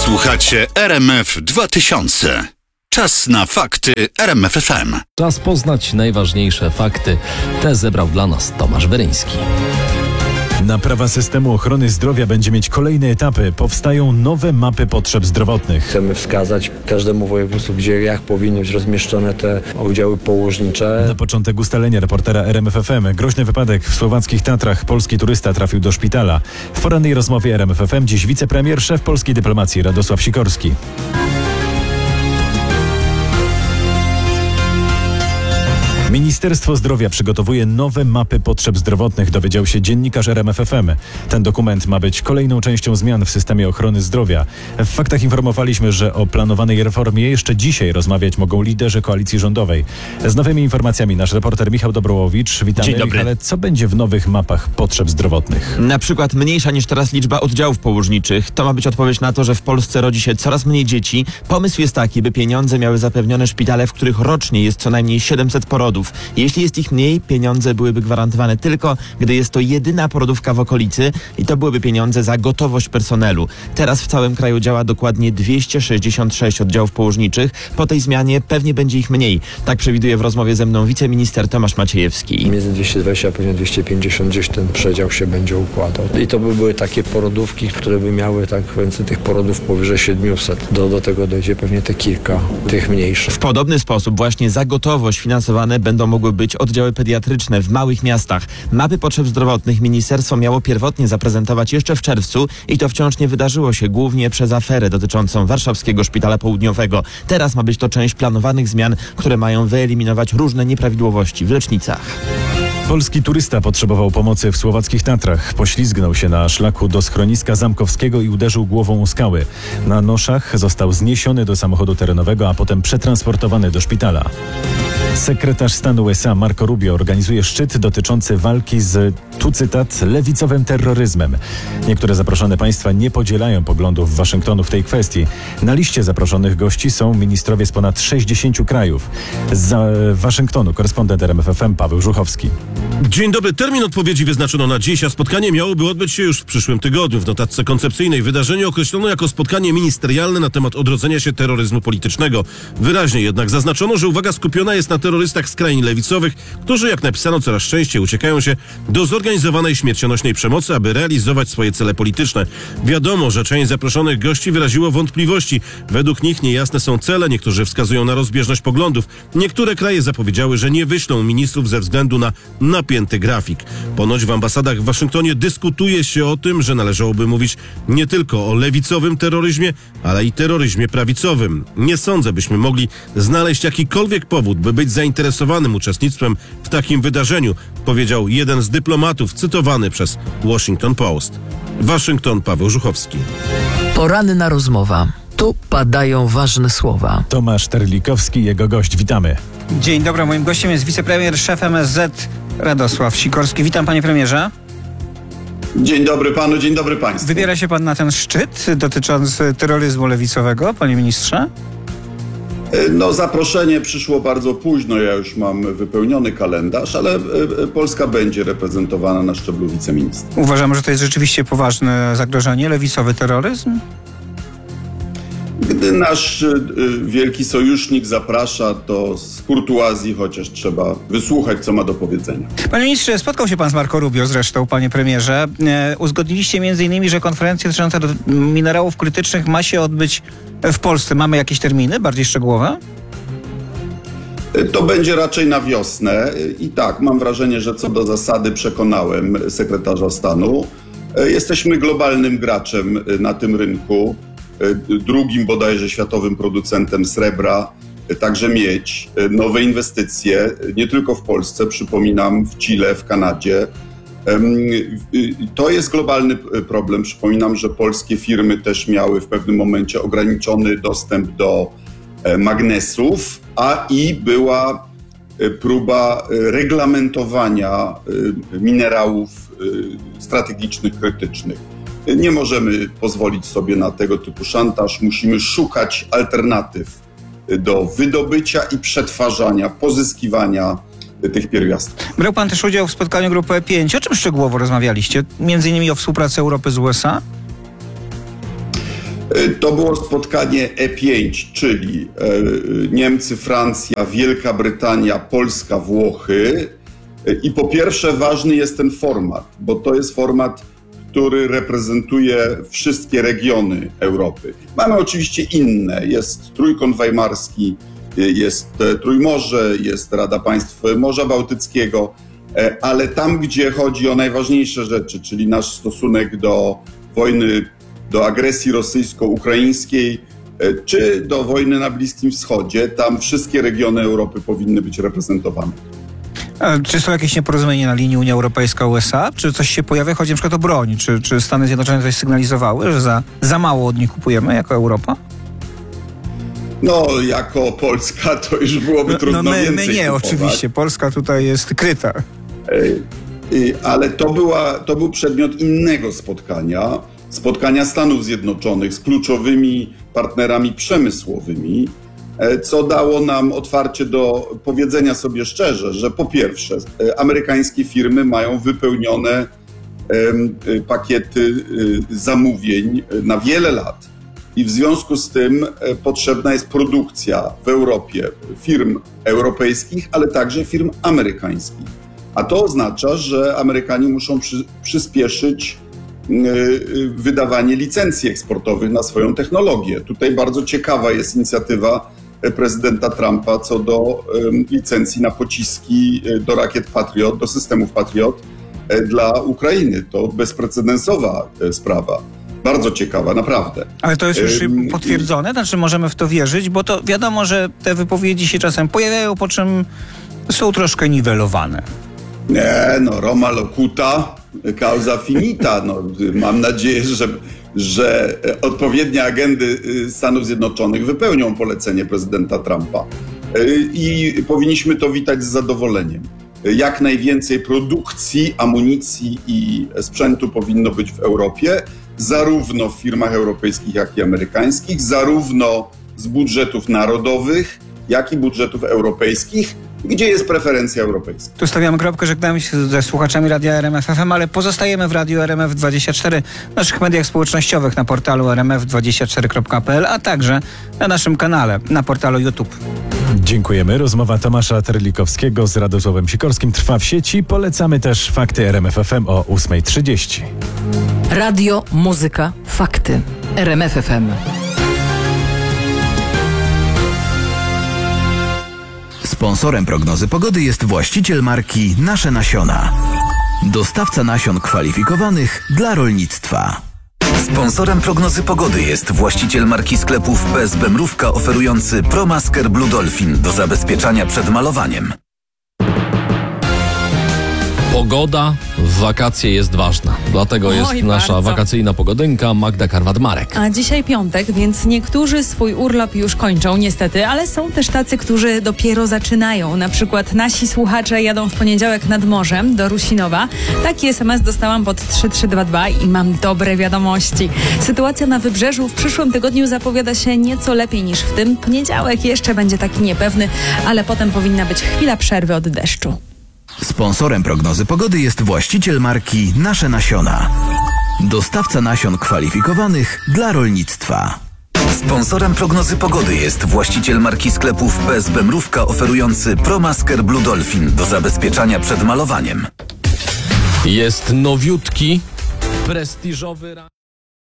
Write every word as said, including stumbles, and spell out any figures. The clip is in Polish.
Słuchacie R M F dwa tysiące. Czas na fakty R M F F M. Czas poznać najważniejsze fakty. Te zebrał dla nas Tomasz Weryński. Naprawa systemu ochrony zdrowia będzie mieć kolejne etapy. Powstają nowe mapy potrzeb zdrowotnych. Chcemy wskazać każdemu województwu, gdzie jak powinny być rozmieszczone te oddziały położnicze. Na początek ustalenia reportera R M F F M. Groźny wypadek w słowackich Tatrach. Polski turysta trafił do szpitala. W porannej rozmowie R M F F M dziś wicepremier, szef polskiej dyplomacji Radosław Sikorski. Ministerstwo Zdrowia przygotowuje nowe mapy potrzeb zdrowotnych, dowiedział się dziennikarz R M F F M. Ten dokument ma być kolejną częścią zmian w systemie ochrony zdrowia. W faktach informowaliśmy, że o planowanej reformie jeszcze dzisiaj rozmawiać mogą liderzy koalicji rządowej. Z nowymi informacjami nasz reporter Michał Dobrołowicz. Witamy. Dzień dobry. Michale, co będzie w nowych mapach potrzeb zdrowotnych? Na przykład mniejsza niż teraz liczba oddziałów położniczych. To ma być odpowiedź na to, że w Polsce rodzi się coraz mniej dzieci. Pomysł jest taki, by pieniądze miały zapewnione szpitale, w których rocznie jest co najmniej siedemset porodów. Jeśli jest ich mniej, pieniądze byłyby gwarantowane tylko, gdy jest to jedyna porodówka w okolicy i to byłyby pieniądze za gotowość personelu. Teraz w całym kraju działa dokładnie dwieście sześćdziesiąt sześć oddziałów położniczych. Po tej zmianie pewnie będzie ich mniej. Tak przewiduje w rozmowie ze mną wiceminister Tomasz Maciejewski. Między dwieście dwadzieścia a pewnie dwieście pięćdziesiąt gdzieś ten przedział się będzie układał. I to by były takie porodówki, które by miały tak więcej tych porodów powyżej siedmiuset. Do, do tego dojdzie pewnie te kilka tych mniejszych. W podobny sposób właśnie za gotowość finansowane będą mogły być oddziały pediatryczne w małych miastach. Mapy potrzeb zdrowotnych ministerstwo miało pierwotnie zaprezentować jeszcze w czerwcu i to wciąż nie wydarzyło się, głównie przez aferę dotyczącą Warszawskiego Szpitala Południowego. Teraz ma być to część planowanych zmian, które mają wyeliminować różne nieprawidłowości w lecznicach. Polski turysta potrzebował pomocy w słowackich Tatrach. Poślizgnął się na szlaku do schroniska Zamkowskiego i uderzył głową o skały. Na noszach został zniesiony do samochodu terenowego, a potem przetransportowany do szpitala. Sekretarz stanu U S A Marco Rubio organizuje szczyt dotyczący walki z, tu cytat, lewicowym terroryzmem. Niektóre zaproszone państwa nie podzielają poglądów Waszyngtonu w tej kwestii. Na liście zaproszonych gości są ministrowie z ponad sześćdziesięciu krajów. Z Waszyngtonu korespondent R M F F M Paweł Żuchowski. Dzień dobry. Termin odpowiedzi wyznaczono na dziś, a spotkanie miałoby odbyć się już w przyszłym tygodniu. W notatce koncepcyjnej wydarzenie określono jako spotkanie ministerialne na temat odrodzenia się terroryzmu politycznego. Wyraźnie jednak zaznaczono, że uwaga skupiona jest na terrorystach skrajnie lewicowych, którzy, jak napisano, coraz częściej uciekają się do zorganizowanej śmiercionośnej przemocy, aby realizować swoje cele polityczne. Wiadomo, że część zaproszonych gości wyraziło wątpliwości. Według nich niejasne są cele, niektórzy wskazują na rozbieżność poglądów. Niektóre kraje zapowiedziały, że nie wyślą ministrów ze względu na napięty grafik. Ponoć w ambasadach w Waszyngtonie dyskutuje się o tym, że należałoby mówić nie tylko o lewicowym terroryzmie, ale i terroryzmie prawicowym. Nie sądzę, byśmy mogli znaleźć jakikolwiek powód, by być zainteresowanym uczestnictwem w takim wydarzeniu, powiedział jeden z dyplomatów cytowany przez Washington Post. Waszyngton, Paweł Żuchowski. Poranna rozmowa. Tu padają ważne słowa. Tomasz Terlikowski, jego gość. Witamy. Dzień dobry, moim gościem jest wicepremier, szef M S Z Radosław Sikorski. Witam, panie premierze. Dzień dobry panu, dzień dobry państwu. Wybiera się pan na ten szczyt dotyczący terroryzmu lewicowego, panie ministrze? No, zaproszenie przyszło bardzo późno, ja już mam wypełniony kalendarz, ale Polska będzie reprezentowana na szczeblu wiceministra. Uważamy, że to jest rzeczywiście poważne zagrożenie, lewicowy terroryzm? Gdy nasz wielki sojusznik zaprasza, to z kurtuazji chociaż trzeba wysłuchać, co ma do powiedzenia. Panie ministrze, spotkał się pan z Marco Rubio zresztą, panie premierze. E, uzgodniliście między innymi, że konferencja dotycząca do minerałów krytycznych ma się odbyć w Polsce. Mamy jakieś terminy bardziej szczegółowe? To będzie raczej na wiosnę i tak, mam wrażenie, że co do zasady przekonałem sekretarza stanu. Jesteśmy globalnym graczem na tym rynku. Drugim bodajże światowym producentem srebra, także miedź, nowe inwestycje, nie tylko w Polsce, przypominam, w Chile, w Kanadzie. To jest globalny problem. Przypominam, że polskie firmy też miały w pewnym momencie ograniczony dostęp do magnesów, a i była próba reglamentowania minerałów strategicznych, krytycznych. Nie możemy pozwolić sobie na tego typu szantaż. Musimy szukać alternatyw do wydobycia i przetwarzania, pozyskiwania tych pierwiastków. Brał pan też udział w spotkaniu grupy E pięć. O czym szczegółowo rozmawialiście? Między innymi o współpracy Europy z U S A? To było spotkanie E pięć, czyli Niemcy, Francja, Wielka Brytania, Polska, Włochy. I po pierwsze ważny jest ten format, bo to jest format, który reprezentuje wszystkie regiony Europy. Mamy oczywiście inne. Jest Trójkąt Weimarski, jest Trójmorze, jest Rada Państw Morza Bałtyckiego, ale tam, gdzie chodzi o najważniejsze rzeczy, czyli nasz stosunek do wojny, do agresji rosyjsko-ukraińskiej, czy do wojny na Bliskim Wschodzie, tam wszystkie regiony Europy powinny być reprezentowane. A czy są jakieś nieporozumienia na linii Unia Europejska-U S A? Czy coś się pojawia? Chodzi na przykład o broń. Czy, czy Stany Zjednoczone coś sygnalizowały, że za, za mało od nich kupujemy jako Europa? No, jako Polska to już byłoby trudno no, no my, więcej my nie, kupować. oczywiście. Polska tutaj jest kryta. Ale to, była, to był przedmiot innego spotkania, spotkania Stanów Zjednoczonych z kluczowymi partnerami przemysłowymi, co dało nam otwarcie do powiedzenia sobie szczerze, że po pierwsze amerykańskie firmy mają wypełnione pakiety zamówień na wiele lat i w związku z tym potrzebna jest produkcja w Europie firm europejskich, ale także firm amerykańskich. A to oznacza, że Amerykanie muszą przy, przyspieszyć yy, wydawanie licencji eksportowych na swoją technologię. Tutaj bardzo ciekawa jest inicjatywa prezydenta Trumpa co do yy, licencji na pociski yy, do rakiet Patriot, do systemów Patriot yy, dla Ukrainy. To bezprecedensowa yy, sprawa. Bardzo ciekawa, naprawdę. Ale to jest już yy, potwierdzone? Znaczy możemy w to wierzyć? Bo to wiadomo, że te wypowiedzi się czasem pojawiają, po czym są troszkę niwelowane. Nie, no Roma locuta, causa finita. No, mam nadzieję, że, że odpowiednie agendy Stanów Zjednoczonych wypełnią polecenie prezydenta Trumpa. I powinniśmy to witać z zadowoleniem. Jak najwięcej produkcji, amunicji i sprzętu powinno być w Europie, zarówno w firmach europejskich, jak i amerykańskich, zarówno z budżetów narodowych, jak i budżetów europejskich, gdzie jest preferencja europejska. Tu stawiamy kropkę, żegnamy się ze słuchaczami Radia R M F F M, ale pozostajemy w Radiu R M F dwadzieścia cztery, w naszych mediach społecznościowych na portalu r m f dwadzieścia cztery kropka p l, a także na naszym kanale na portalu YouTube. Dziękujemy. Rozmowa Tomasza Terlikowskiego z Radosławem Sikorskim trwa w sieci. Polecamy też Fakty R M F F M o ósma trzydzieści. Radio, muzyka, fakty. R M F F M. Sponsorem prognozy pogody jest właściciel marki Nasze Nasiona. Dostawca nasion kwalifikowanych dla rolnictwa. Sponsorem prognozy pogody jest właściciel marki sklepów P S B Mrówka oferujący ProMasker Blue Dolphin do zabezpieczania przed malowaniem. Pogoda w wakacje jest ważna. Dlatego jest Oj, nasza bardzo. wakacyjna pogodynka Magda Karwat-Marek. A dzisiaj piątek, więc niektórzy swój urlop już kończą niestety, ale są też tacy, którzy dopiero zaczynają. Na przykład nasi słuchacze jadą w poniedziałek nad morzem do Rusinowa. Taki es em es dostałam pod trzy trzy dwa dwa i mam dobre wiadomości. Sytuacja na wybrzeżu w przyszłym tygodniu zapowiada się nieco lepiej niż w tym. Poniedziałek jeszcze będzie taki niepewny, ale potem powinna być chwila przerwy od deszczu. Sponsorem prognozy pogody jest właściciel marki Nasze Nasiona. Dostawca nasion kwalifikowanych dla rolnictwa. Sponsorem prognozy pogody jest właściciel marki sklepów P S B Mrówka oferujący ProMasker Blue Dolphin do zabezpieczania przed malowaniem. Jest nowiutki, prestiżowy...